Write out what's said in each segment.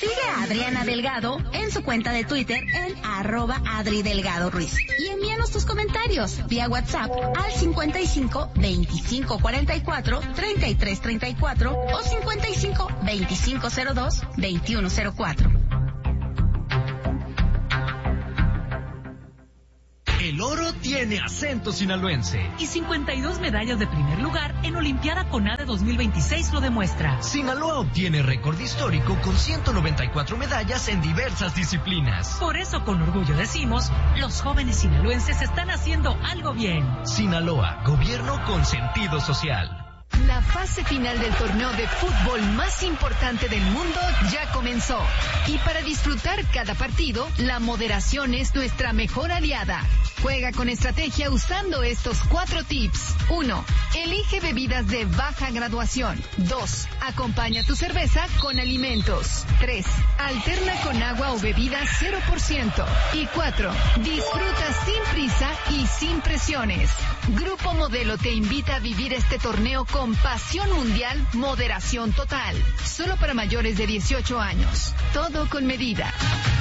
Sigue a Adriana Delgado en su cuenta de Twitter en @AdriDelgadoRuiz. Y envíanos tus comentarios vía WhatsApp al 55 25 44 33 34 o 55 25 02 21 04. El oro tiene acento sinaloense. Y 52 medallas de primer lugar en Olimpiada CONADE 2026 lo demuestra. Sinaloa obtiene récord histórico con 194 medallas en diversas disciplinas. Por eso con orgullo decimos, los jóvenes sinaloenses están haciendo algo bien. Sinaloa, gobierno con sentido social. La fase final del torneo de fútbol más importante del mundo ya comenzó. Y para disfrutar cada partido, la moderación es nuestra mejor aliada. Juega con estrategia usando estos 4 tips. 1. Elige bebidas de baja graduación. 2. Acompaña tu cerveza con alimentos. 3. Alterna con agua o bebida 0%. Y 4. Disfruta sin prisa y sin presiones. Grupo Modelo te invita a vivir este torneo con pasión mundial, moderación total. Solo para mayores de 18 años. Todo con medida.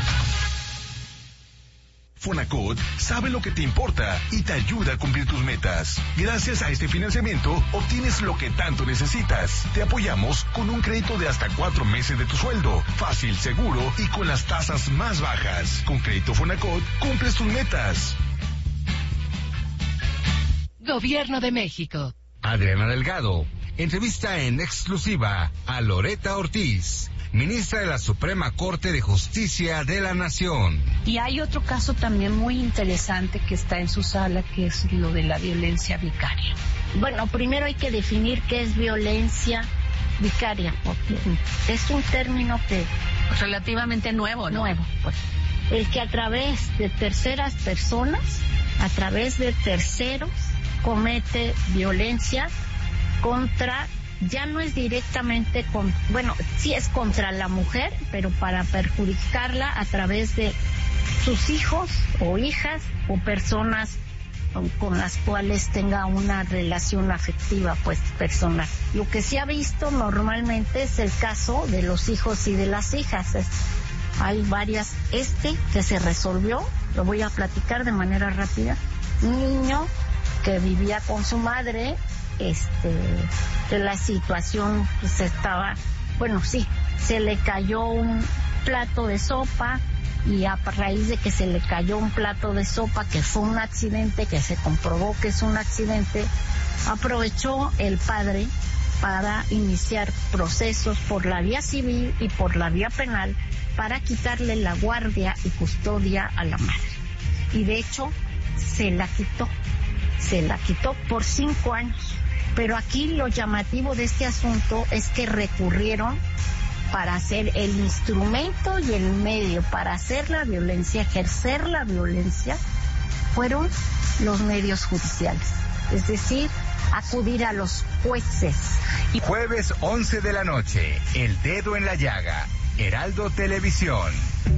Fonacot sabe lo que te importa y te ayuda a cumplir tus metas. Gracias a este financiamiento, obtienes lo que tanto necesitas. Te apoyamos con un crédito de hasta 4 meses de tu sueldo. Fácil, seguro y con las tasas más bajas. Con Crédito Fonacot, cumples tus metas. Gobierno de México. Adriana Delgado entrevista en exclusiva a Loretta Ortiz, ministra de la Suprema Corte de Justicia de la Nación. Y hay otro caso también muy interesante que está en su sala, que es lo de la violencia vicaria. Bueno, primero hay que definir qué es violencia vicaria, porque es un término que relativamente nuevo, ¿no? Nuevo, pues. El que a través de terceras personas, a través de terceros, comete violencia contra, ya no es directamente con, bueno, sí es contra la mujer, pero para perjudicarla a través de sus hijos o hijas o personas con las cuales tenga una relación afectiva, pues, personal. Lo que se ha visto normalmente es el caso de los hijos y de las hijas. Hay varias, que se resolvió, lo voy a platicar de manera rápida. Un niño que vivía con su madre, de la situación pues estaba, bueno, sí, se le cayó un plato de sopa y a raíz de que se le cayó un plato de sopa, que fue un accidente, que se comprobó que es un accidente, aprovechó el padre para iniciar procesos por la vía civil y por la vía penal para quitarle la guardia y custodia a la madre. Y de hecho, se la quitó por 5 años. Pero aquí lo llamativo de este asunto es que recurrieron para hacer el instrumento y el medio para hacer la violencia, ejercer la violencia, fueron los medios judiciales. Es decir, acudir a los jueces. Jueves 11 de la noche, El Dedo en la Llaga, Heraldo Televisión.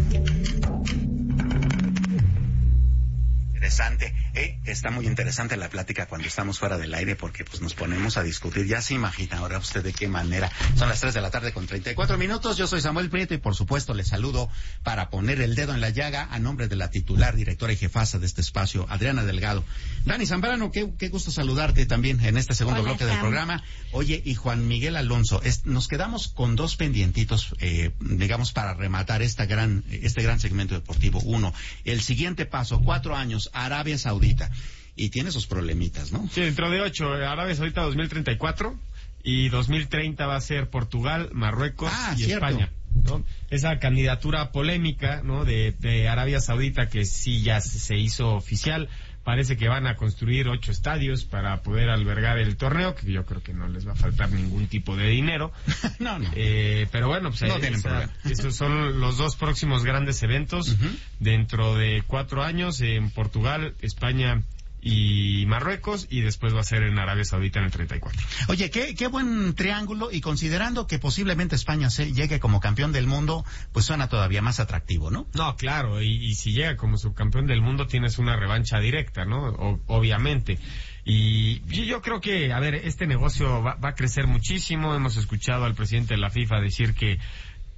Interesante. Está muy interesante la plática cuando estamos fuera del aire porque pues nos ponemos a discutir. Ya se imagina ahora usted de qué manera. Son las 3 de la tarde con 34 minutos. Yo soy Samuel Prieto y por supuesto les saludo para poner el dedo en la llaga a nombre de la titular, directora y jefasa de este espacio, Adriana Delgado. Dani Zambrano, qué gusto saludarte también en este segundo bloque del programa. Oye, y Juan Miguel Alonso, nos quedamos con 2 pendientitos, digamos, para rematar este gran segmento deportivo. 1, el siguiente paso, 4 años, Arabia Saudita. Y tiene sus problemitas, ¿no? Sí, dentro de 8, Arabia Saudita 2034 y 2030 va a ser Portugal, Marruecos y cierto. España, ¿no? Esa candidatura polémica, ¿no? de Arabia Saudita que sí ya se hizo oficial. Parece que van a construir 8 estadios para poder albergar el torneo, que yo creo que no les va a faltar ningún tipo de dinero. No. Pero bueno, pues no tienen problema. Esos son los 2 próximos grandes eventos dentro de 4 años en Portugal, España y Marruecos, y después va a ser en Arabia Saudita en el 34. Oye, qué buen triángulo, y considerando que posiblemente España llegue como campeón del mundo, pues suena todavía más atractivo, ¿no? No, claro, y si llega como subcampeón del mundo tienes una revancha directa, ¿no? Obviamente. Y yo creo que, a ver, este negocio va a crecer muchísimo. Hemos escuchado al presidente de la FIFA decir que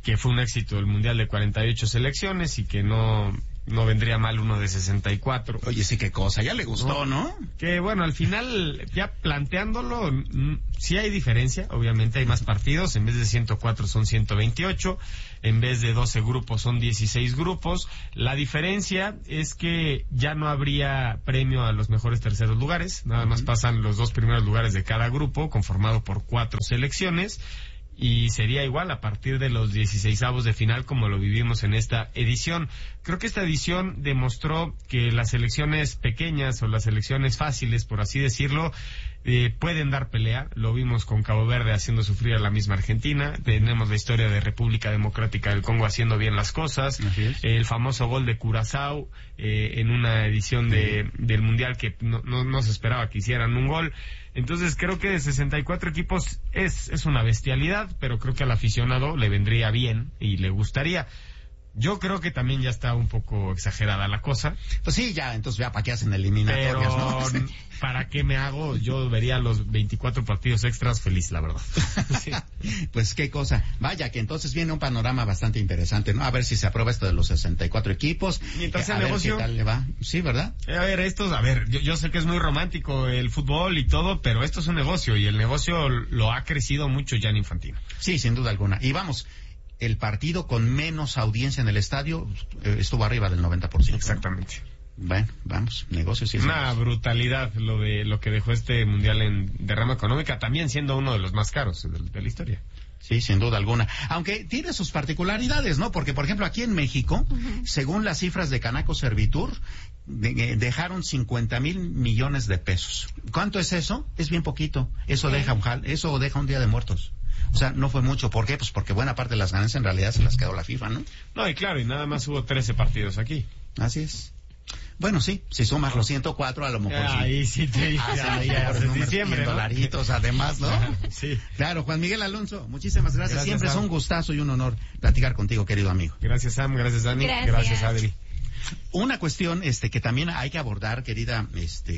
que fue un éxito el Mundial de 48 selecciones y que no vendría mal uno de 64. Oye, sí, qué cosa, ya le gustó, ¿no? Que bueno, al final, ya planteándolo, sí hay diferencia, obviamente hay más partidos, en vez de 104 son 128, en vez de 12 grupos son 16 grupos. La diferencia es que ya no habría premio a los mejores terceros lugares, nada más pasan los 2 primeros lugares de cada grupo, conformado por 4 selecciones. Y sería igual a partir de los 16avos de final como lo vivimos en esta edición. Creo que esta edición demostró que las selecciones pequeñas o las selecciones fáciles, por así decirlo, pueden dar pelea. Lo vimos con Cabo Verde haciendo sufrir a la misma Argentina. Tenemos la historia de República Democrática del Congo haciendo bien las cosas. El famoso gol de Curazao en una edición del Mundial que no se esperaba que hicieran un gol. Entonces creo que de 64 equipos es una bestialidad, pero creo que al aficionado le vendría bien y le gustaría. Yo creo que también ya está un poco exagerada la cosa. Pues sí, ya, entonces ya para qué hacen eliminatorias, pero, ¿no? ¿Para qué me hago? Yo vería los 24 partidos extras feliz, la verdad. Sí. Pues qué cosa. Vaya, que entonces viene un panorama bastante interesante, ¿no? A ver si se aprueba esto de los 64 equipos. Mientras el negocio. ¿Qué tal le va? Sí, ¿verdad? Yo sé que es muy romántico el fútbol y todo, pero esto es un negocio y el negocio lo ha crecido mucho Gianni Infantino. Sí, sin duda alguna. Y vamos, el partido con menos audiencia en el estadio estuvo arriba del 90%. Exactamente. ¿No? Bueno, vamos, negocios y una brutalidad lo que dejó este mundial en derrama económica, también siendo uno de los más caros de la historia. Sí, sin duda alguna. Aunque tiene sus particularidades, ¿no? Porque, por ejemplo, aquí en México, según las cifras de Canaco Servitur, dejaron 50,000 millones de pesos. ¿Cuánto es eso? Es bien poquito. Eso deja un día de muertos. O sea, no fue mucho. ¿Por qué? Pues porque buena parte de las ganancias en realidad se las quedó la FIFA, ¿no? No, y claro, y nada más hubo 13 partidos aquí. Así es. Bueno, sí, si sumas los 104, a lo mejor ahí sí te dije, ya es diciembre, ¿no? $100, además, ¿no? Sí. Claro, Juan Miguel Alonso, muchísimas gracias. Siempre Sam. Es un gustazo y un honor platicar contigo, querido amigo. Gracias, Sam, gracias, Dani, gracias Adri. Una cuestión que también hay que abordar, querida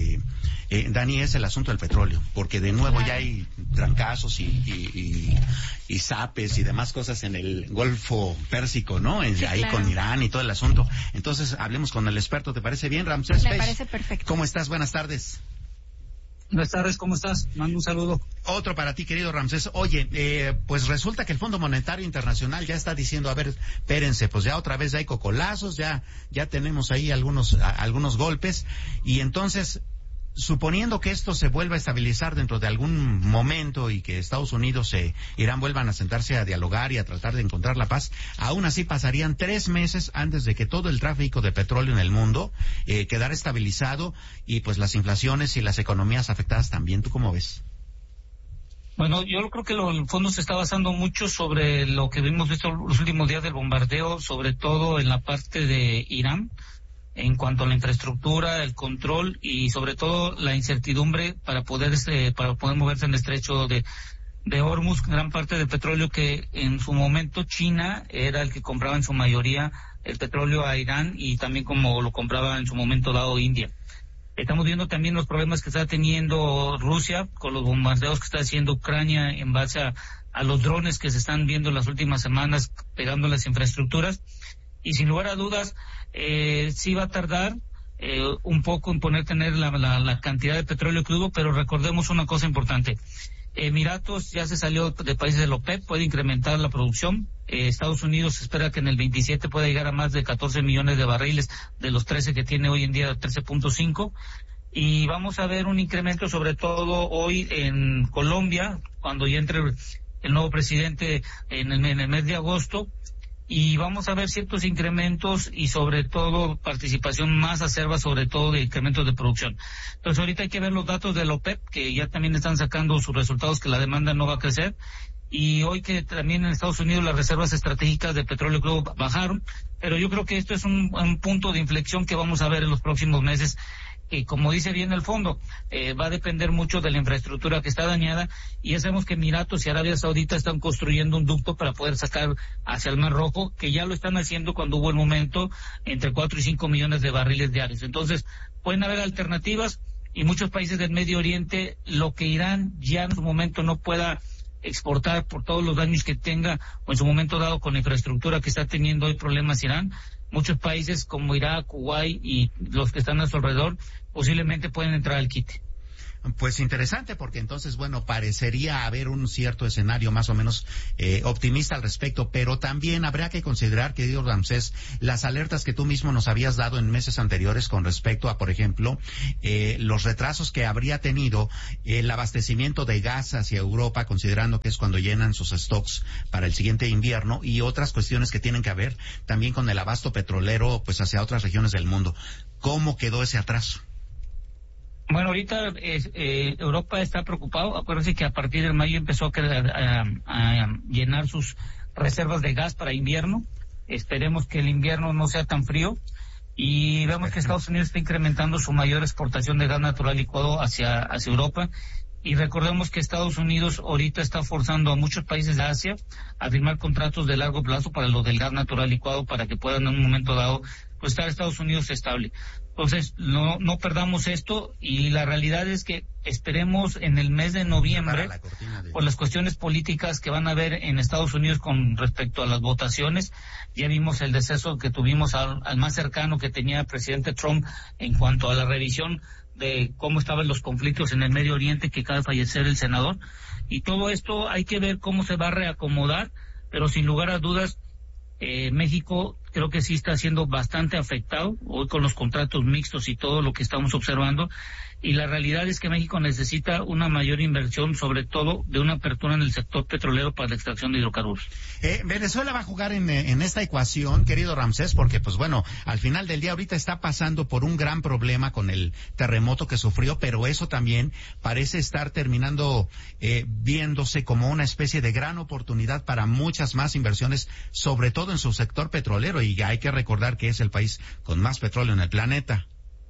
Dani, es el asunto del petróleo, porque de nuevo ya hay trancazos y zapes y demás cosas en el Golfo Pérsico, ¿no? Sí, ahí claro. Con Irán y todo el asunto. Entonces, hablemos con el experto, ¿te parece bien, Ramsés? Me parece perfecto. ¿Cómo estás? Buenas tardes. Buenas tardes, ¿cómo estás? Mando un saludo. Otro para ti, querido Ramsés. Oye, pues resulta que el Fondo Monetario Internacional ya está diciendo, a ver, espérense, pues ya otra vez hay cocolazos, ya tenemos ahí algunos golpes, y entonces, suponiendo que esto se vuelva a estabilizar dentro de algún momento y que Estados Unidos e Irán vuelvan a sentarse a dialogar y a tratar de encontrar la paz, aún así pasarían 3 meses antes de que todo el tráfico de petróleo en el mundo quedara estabilizado y pues las inflaciones y las economías afectadas también. ¿Tú cómo ves? Bueno, yo creo que el fondo se está basando mucho sobre lo que hemos visto los últimos días del bombardeo, sobre todo en la parte de Irán, en cuanto a la infraestructura, el control y sobre todo la incertidumbre para poder moverse en el estrecho de Hormuz. Gran parte del petróleo que en su momento China era el que compraba en su mayoría el petróleo a Irán, y también como lo compraba en su momento dado India. Estamos viendo también los problemas que está teniendo Rusia con los bombardeos que está haciendo Ucrania en base a los drones que se están viendo en las últimas semanas pegando las infraestructuras. Y sin lugar a dudas, sí va a tardar un poco en tener la cantidad de petróleo crudo, pero recordemos una cosa importante. Emiratos ya se salió de países de la OPEP, puede incrementar la producción. Estados Unidos espera que en el 27 pueda llegar a más de 14 millones de barriles de los 13 que tiene hoy en día, 13.5. Y vamos a ver un incremento sobre todo hoy en Colombia, cuando ya entre el nuevo presidente en el mes de agosto. Y vamos a ver ciertos incrementos y sobre todo participación más acerba, sobre todo de incrementos de producción. Entonces ahorita hay que ver los datos de la OPEP, que ya también están sacando sus resultados, que la demanda no va a crecer. Y hoy que también en Estados Unidos las reservas estratégicas de petróleo crudo bajaron. Pero yo creo que esto es un punto de inflexión que vamos a ver en los próximos meses. Que como dice bien el fondo, va a depender mucho de la infraestructura que está dañada, y ya sabemos que Emiratos y Arabia Saudita están construyendo un ducto para poder sacar hacia el Mar Rojo, que ya lo están haciendo cuando hubo el momento entre 4 y 5 millones de barriles diarios. Entonces, pueden haber alternativas, y muchos países del Medio Oriente, lo que Irán ya en su momento no pueda exportar por todos los daños que tenga, o en su momento dado con la infraestructura que está teniendo hoy problemas Irán. Muchos países como Irak, Kuwait y los que están a su alrededor posiblemente pueden entrar al quite. Pues interesante, porque entonces, bueno, parecería haber un cierto escenario más o menos optimista al respecto, pero también habría que considerar, querido Ramsés, las alertas que tú mismo nos habías dado en meses anteriores con respecto a, por ejemplo, los retrasos que habría tenido el abastecimiento de gas hacia Europa, considerando que es cuando llenan sus stocks para el siguiente invierno, y otras cuestiones que tienen que ver también con el abasto petrolero, pues hacia otras regiones del mundo. ¿Cómo quedó ese atraso? Bueno, ahorita Europa está preocupado. Acuérdense que a partir de mayo empezó a llenar sus reservas de gas para invierno. Esperemos que el invierno no sea tan frío. Y vemos que Estados Unidos está incrementando su mayor exportación de gas natural licuado hacia Europa. Y recordemos que Estados Unidos ahorita está forzando a muchos países de Asia a firmar contratos de largo plazo para lo del gas natural licuado, para que puedan en un momento dado pues estar Estados Unidos estable. Entonces, no perdamos esto, y la realidad es que esperemos en el mes de noviembre, por las cuestiones políticas que van a haber en Estados Unidos con respecto a las votaciones. Ya vimos el deceso que tuvimos al más cercano que tenía el presidente Trump en cuanto a la revisión de cómo estaban los conflictos en el Medio Oriente, que acaba de fallecer el senador. Y todo esto hay que ver cómo se va a reacomodar, pero sin lugar a dudas, México creo que sí está siendo bastante afectado hoy con los contratos mixtos y todo lo que estamos observando, y la realidad es que México necesita una mayor inversión, sobre todo de una apertura en el sector petrolero para la extracción de hidrocarburos. Venezuela va a jugar en esta ecuación, querido Ramsés, porque pues bueno, al final del día ahorita está pasando por un gran problema con el terremoto que sufrió, pero eso también parece estar terminando viéndose como una especie de gran oportunidad para muchas más inversiones, sobre todo en su sector petrolero, y hay que recordar que es el país con más petróleo en el planeta.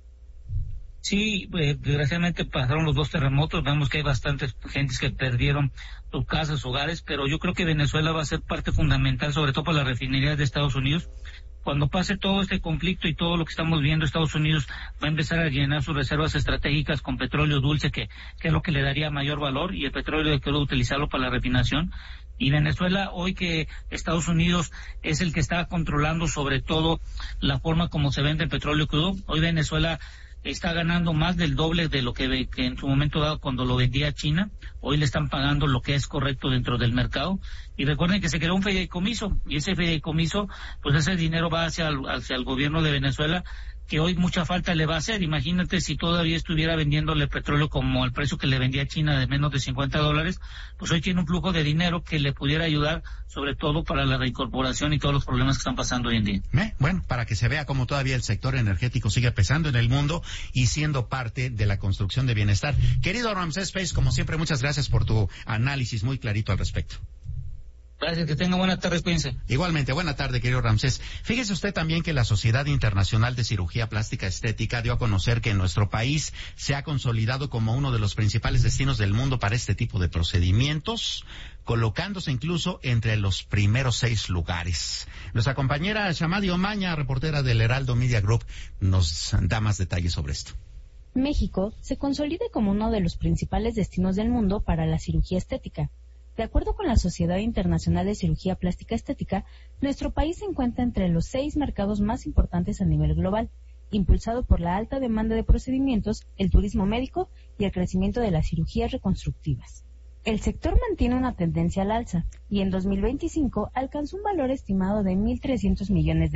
Sí, desgraciadamente pasaron los dos terremotos, vemos que hay bastantes gentes que perdieron sus casas, hogares, pero yo creo que Venezuela va a ser parte fundamental, sobre todo para las refinerías de Estados Unidos. Cuando pase todo este conflicto y todo lo que estamos viendo, Estados Unidos va a empezar a llenar sus reservas estratégicas con petróleo dulce, que es lo que le daría mayor valor, y el petróleo hay que utilizarlo para la refinación. Y Venezuela, hoy que Estados Unidos es el que está controlando sobre todo la forma como se vende el petróleo crudo, hoy Venezuela está ganando más del doble de lo que en su momento dado cuando lo vendía a China. Hoy le están pagando lo que es correcto dentro del mercado. Y recuerden que se creó un fideicomiso, y ese fideicomiso, pues ese dinero va hacia el gobierno de Venezuela, que hoy mucha falta le va a hacer. Imagínate si todavía estuviera vendiéndole petróleo como al precio que le vendía a China, de menos de $50, pues hoy tiene un flujo de dinero que le pudiera ayudar, sobre todo para la reincorporación y todos los problemas que están pasando hoy en día. Bueno, para que se vea cómo todavía el sector energético sigue pesando en el mundo y siendo parte de la construcción de bienestar. Querido Ramsés Peix, como siempre, muchas gracias por tu análisis muy clarito al respecto. Gracias, que tenga buena tarde, cuídense. Igualmente, buena tarde, querido Ramsés. Fíjese usted también que la Sociedad Internacional de Cirugía Plástica Estética dio a conocer que nuestro país se ha consolidado como uno de los principales destinos del mundo para este tipo de procedimientos, colocándose incluso entre los primeros 6 lugares. Nuestra compañera Shamadi Omaña, reportera del Heraldo Media Group, nos da más detalles sobre esto. México se consolida como uno de los principales destinos del mundo para la cirugía estética. De acuerdo con la Sociedad Internacional de Cirugía Plástica Estética, nuestro país se encuentra entre los 6 mercados más importantes a nivel global, impulsado por la alta demanda de procedimientos, el turismo médico y el crecimiento de las cirugías reconstructivas. El sector mantiene una tendencia al alza y en 2025 alcanzó un valor estimado de $1.300 millones.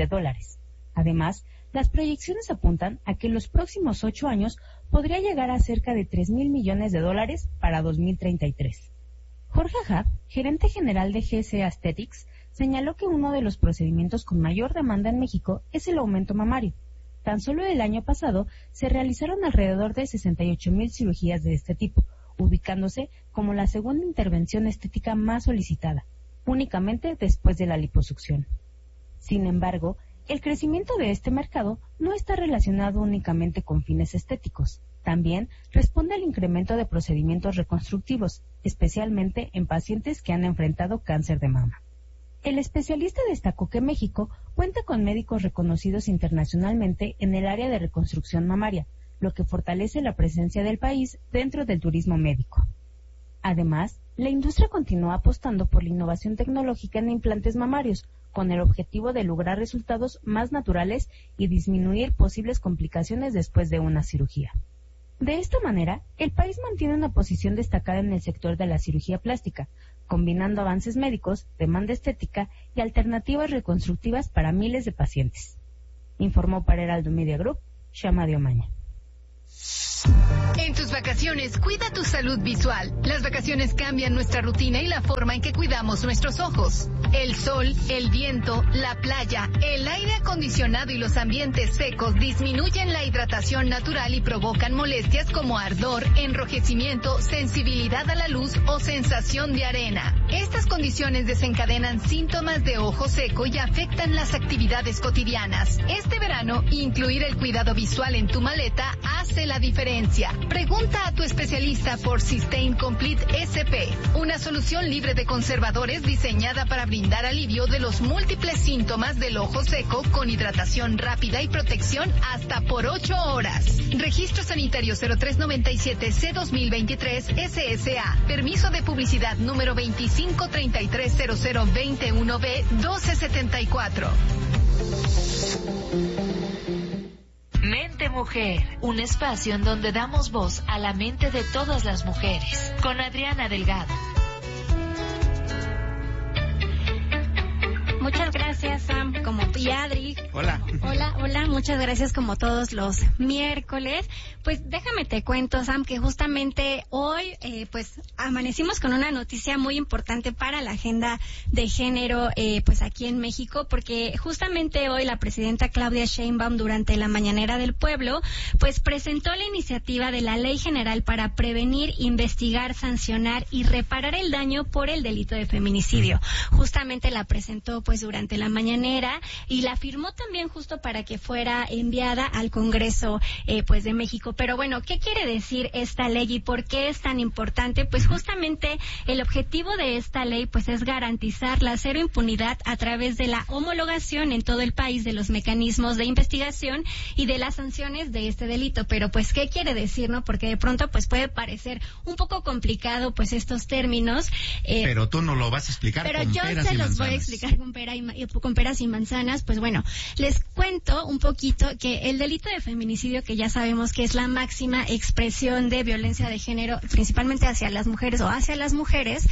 Además, las proyecciones apuntan a que en los próximos 8 años podría llegar a cerca de $3.000 millones para 2033. Jorge Ajad, gerente general de GC Aesthetics, señaló que uno de los procedimientos con mayor demanda en México es el aumento mamario. Tan solo el año pasado se realizaron alrededor de 68,000 cirugías de este tipo, ubicándose como la segunda intervención estética más solicitada, únicamente después de la liposucción. Sin embargo, el crecimiento de este mercado no está relacionado únicamente con fines estéticos. También responde al incremento de procedimientos reconstructivos, especialmente en pacientes que han enfrentado cáncer de mama. El especialista destacó que México cuenta con médicos reconocidos internacionalmente en el área de reconstrucción mamaria, lo que fortalece la presencia del país dentro del turismo médico. Además, La industria continúa apostando por la innovación tecnológica en implantes mamarios, con el objetivo de lograr resultados más naturales y disminuir posibles complicaciones después de una cirugía. De esta manera, el país mantiene una posición destacada en el sector de la cirugía plástica, combinando avances médicos, demanda estética y alternativas reconstructivas para miles de pacientes. Informó para Heraldo Media Group, Shama Diomaña. En tus vacaciones, cuida tu salud visual. Las vacaciones cambian nuestra rutina y la forma en que cuidamos nuestros ojos. El sol, el viento, la playa, el aire acondicionado y los ambientes secos disminuyen la hidratación natural y provocan molestias como ardor, enrojecimiento, sensibilidad a la luz o sensación de arena. Estas condiciones desencadenan síntomas de ojo seco y afectan las actividades cotidianas. Este verano, incluir el cuidado visual en tu maleta hace la diferencia. Pregunta a tu especialista por Systane Complete SP, una solución libre de conservadores diseñada para brindar alivio de los múltiples síntomas del ojo seco con hidratación rápida y protección hasta por 8 horas. Registro sanitario 0397-C2023 SSA. Permiso de publicidad número 25330021B 1274. Mente Mujer, un espacio en donde damos voz a la mente de todas las mujeres, con Adriana Delgado. Muchas gracias, Sam, y Adri. Hola. Hola, muchas gracias como todos los miércoles. Pues déjame te cuento, Sam, que justamente hoy pues amanecimos con una noticia muy importante para la agenda de género pues aquí en México, porque justamente hoy la presidenta Claudia Sheinbaum durante la Mañanera del Pueblo pues presentó la iniciativa de la Ley General para prevenir, investigar, sancionar y reparar el daño por el delito de feminicidio. Justamente la presentó pues durante la mañanera y la firmó también justo para que fuera enviada al Congreso pues de México. Pero bueno, ¿qué quiere decir esta ley y por qué es tan importante? Pues justamente el objetivo de esta ley pues es garantizar la cero impunidad a través de la homologación en todo el país de los mecanismos de investigación y de las sanciones de este delito. Pero pues, ¿qué quiere decir, no? Porque de pronto pues puede parecer un poco complicado pues estos términos. Pero tú no lo vas a explicar pero con yo peras se y los manzanas. voy a explicar con peras y manzanas. Pues bueno, les cuento un poquito que el delito de feminicidio, que ya sabemos que es la máxima expresión de violencia de género, principalmente hacia las mujeres o hacia las mujeres,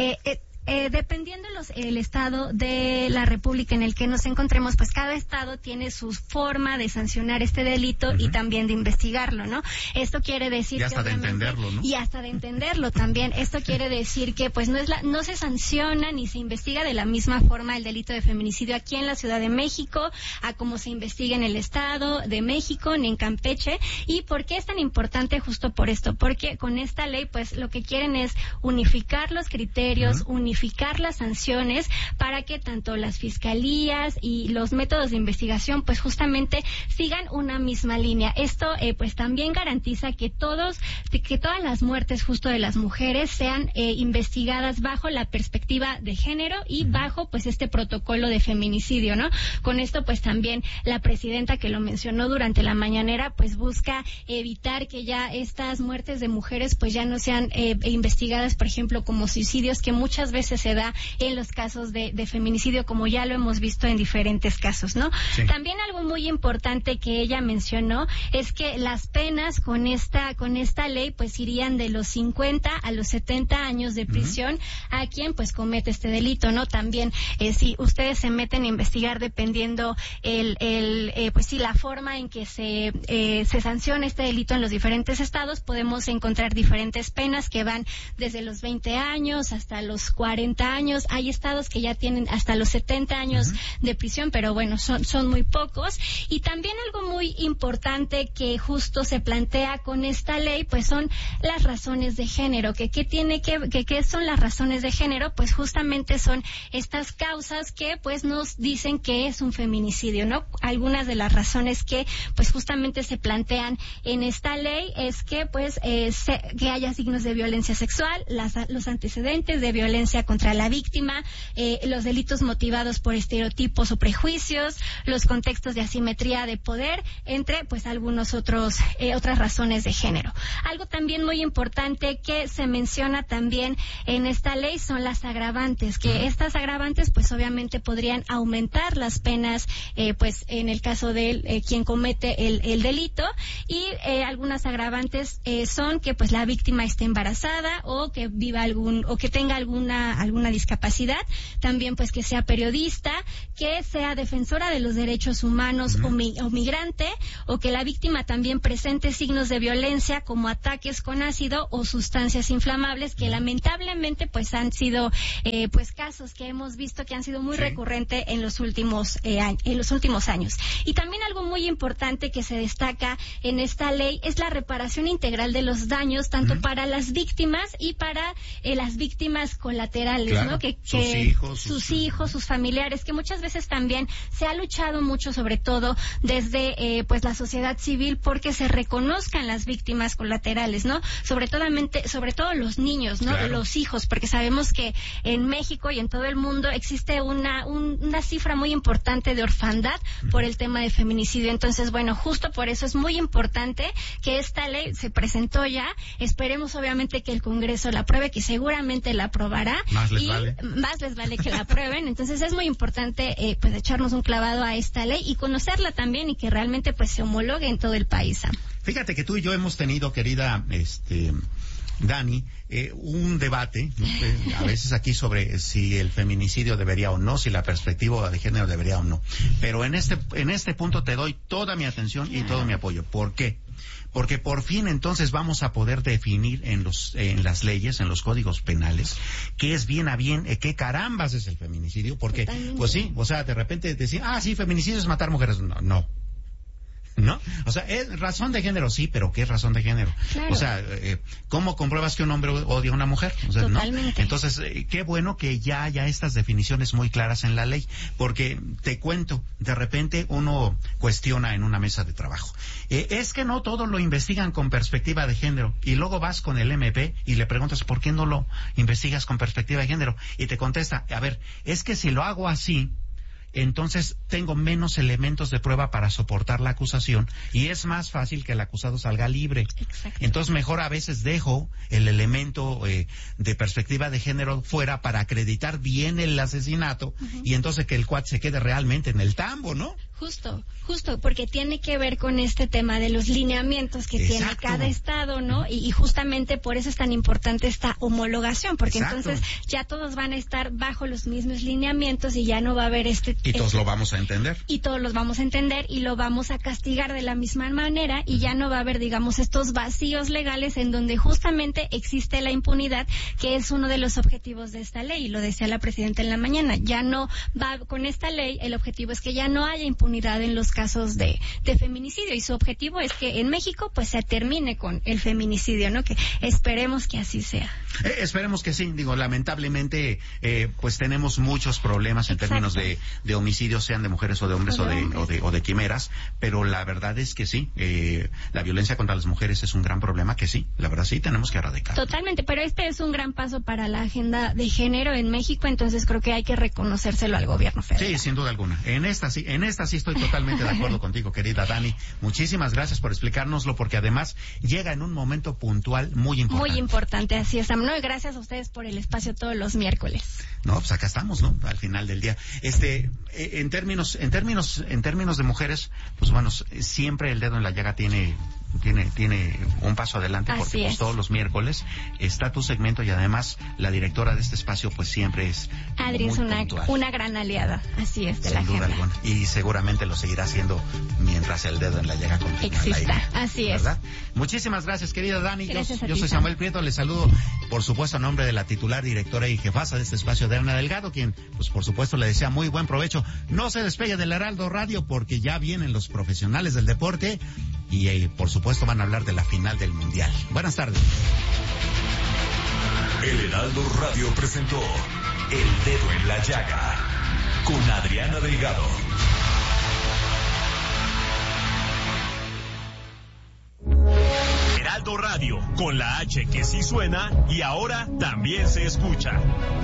dependiendo el estado de la república en el que nos encontremos, pues cada estado tiene su forma de sancionar este delito y también de investigarlo, ¿no? Esto quiere decir y hasta que de entenderlo, ¿no? Y hasta de entenderlo también. Esto quiere decir que pues no se sanciona ni se investiga de la misma forma el delito de feminicidio aquí en la Ciudad de México, a como se investiga en el Estado de México ni en Campeche. ¿Y por qué es tan importante? Justo por esto, porque con esta ley pues lo que quieren es unificar los criterios, unificar las sanciones para que tanto las fiscalías y los métodos de investigación pues justamente sigan una misma línea. Esto pues también garantiza que todas las muertes justo de las mujeres sean investigadas bajo la perspectiva de género y bajo pues este protocolo de feminicidio, ¿no? Con esto pues también la presidenta, que lo mencionó durante la mañanera, pues busca evitar que ya estas muertes de mujeres pues ya no sean investigadas, por ejemplo, como suicidios, que muchas veces se da en los casos de feminicidio, como ya lo hemos visto en diferentes casos, ¿no? Sí. También algo muy importante que ella mencionó es que las penas con esta ley pues irían de los 50 a los 70 años de prisión a quien pues comete este delito, ¿no? También si ustedes se meten a investigar dependiendo pues sí, la forma en que se sanciona este delito en los diferentes estados, podemos encontrar diferentes penas que van desde los 20 años hasta los 40 años. Hay estados que ya tienen hasta los 70 años de prisión, pero bueno, son muy pocos. Y también algo muy importante que justo se plantea con esta ley, pues son las razones de género. ¿Qué son las razones de género? Pues justamente son estas causas que pues nos dicen que es un feminicidio, ¿no? Algunas de las razones que pues justamente se plantean en esta ley es que pues que haya signos de violencia sexual, los antecedentes de violencia violencia contra la víctima, los delitos motivados por estereotipos o prejuicios, los contextos de asimetría de poder, entre pues algunos otras razones de género. Algo también muy importante que se menciona también en esta ley son las agravantes, que estas agravantes pues obviamente podrían aumentar las penas pues en el caso de quien comete el delito, y algunas agravantes son que pues la víctima esté embarazada o que viva o que tenga alguna discapacidad, también pues que sea periodista, que sea defensora de los derechos humanos o migrante, o que la víctima también presente signos de violencia como ataques con ácido o sustancias inflamables, que lamentablemente pues han sido pues casos que hemos visto que han sido muy recurrentes en los últimos años. Y también algo muy importante que se destaca en esta ley es la reparación integral de los daños, tanto para las víctimas y para las víctimas colaterales, claro, ¿no? Que sus hijos, sus familiares, que muchas veces también se ha luchado mucho, sobre todo desde pues la sociedad civil, porque se reconozcan las víctimas colaterales, ¿no? Sobre todo los niños, ¿no? Claro. Los hijos, porque sabemos que en México y en todo el mundo existe una cifra muy importante de orfandad por el tema de feminicidio. Entonces, bueno, justo por eso es muy importante que esta ley se presentó ya. Esperemos obviamente que el Congreso la apruebe, que seguramente la aprobará. Más les vale que la aprueben. Entonces es muy importante pues echarnos un clavado a esta ley y conocerla también, y que realmente pues se homologue en todo el país. Fíjate que tú y yo hemos tenido, querida Dani, un debate, ¿no? A veces aquí sobre si el feminicidio debería o no, si la perspectiva de género debería o no. Pero en este punto te doy toda mi atención y todo mi apoyo. ¿Por qué? Porque por fin entonces vamos a poder definir en las leyes, en los códigos penales, qué es bien a bien, qué carambas es el feminicidio. Porque, pues sí, o sea, de repente decir, sí, feminicidio es matar mujeres. No, o sea, es razón de género, sí, pero ¿qué es razón de género? Claro. O sea, ¿cómo compruebas que un hombre odia a una mujer? O sea, totalmente. ¿No? Entonces, qué bueno que ya haya estas definiciones muy claras en la ley, porque te cuento, de repente uno cuestiona en una mesa de trabajo. Es que no todo lo investigan con perspectiva de género, y luego vas con el MP y le preguntas, ¿por qué no lo investigas con perspectiva de género? Y te contesta, a ver, es que si lo hago así, entonces tengo menos elementos de prueba para soportar la acusación y es más fácil que el acusado salga libre. Exacto. Entonces mejor a veces dejo el elemento de perspectiva de género fuera para acreditar bien el asesinato y entonces que el cuate se quede realmente en el tambo, ¿no? Justo, porque tiene que ver con este tema de los lineamientos que tiene cada estado, ¿no? Y justamente por eso es tan importante esta homologación, porque entonces ya todos van a estar bajo los mismos lineamientos y ya no va a haber y todos lo vamos a entender. Y todos los vamos a entender y lo vamos a castigar de la misma manera, y ya no va a haber, digamos, estos vacíos legales en donde justamente existe la impunidad, que es uno de los objetivos de esta ley, y lo decía la presidenta en la mañana. Ya no va, con esta ley, el objetivo es que ya no haya impunidad en los casos de feminicidio, y su objetivo es que en México pues se termine con el feminicidio, ¿no? Que esperemos que así sea. Esperemos que sí. Digo, lamentablemente pues tenemos muchos problemas en términos de homicidios, sean de mujeres o de hombres o de quimeras, pero la verdad es que sí, la violencia contra las mujeres es un gran problema que sí, la verdad sí tenemos que erradicar. Totalmente, pero este es un gran paso para la agenda de género en México, entonces creo que hay que reconocérselo al gobierno federal. Sí, sin duda alguna. En esta sí estoy totalmente de acuerdo contigo, querida Dani. Muchísimas gracias por explicárnoslo, porque además llega en un momento puntual muy importante. Muy importante, así es. No, y gracias a ustedes por el espacio todos los miércoles. No, pues acá estamos, ¿no? Al final del día. En términos de mujeres, pues bueno, siempre el dedo en la llaga tiene un paso adelante, porque pues todos los miércoles está tu segmento, y además la directora de este espacio pues siempre es Adri, es una gran aliada, así es, de la agenda. Sin duda alguna, y seguramente lo seguirá haciendo mientras el dedo en la llaga continúe al aire, así ¿verdad? Muchísimas gracias, querida Dani. Yo soy Samuel Prieto, les saludo por supuesto a nombre de la titular, directora y jefasa de este espacio, de Ana Delgado, quien pues por supuesto le desea muy buen provecho. No se despegue del Heraldo Radio, porque ya vienen los profesionales del deporte y por supuesto van a hablar de la final del Mundial. Buenas tardes. El Heraldo Radio presentó El Dedo en la Llaga con Adriana Delgado. Heraldo Radio, con la H que sí suena y ahora también se escucha.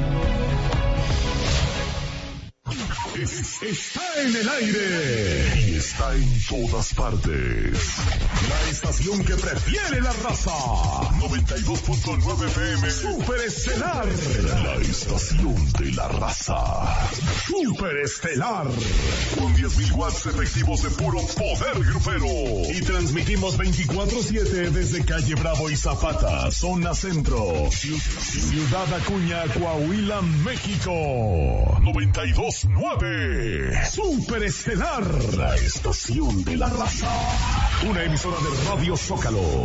Está en el aire y está en todas partes. La estación que prefiere la raza. 92.9 FM. Superestelar. La estación de la raza. Superestelar. Con 10.000 watts efectivos de puro poder grupero. Y transmitimos 24/7 desde Calle Bravo y Zapata, zona centro. Ciudad Acuña, Coahuila, México. 92.9. Superestelar, la estación de la raza. Una emisora de Radio Zócalo.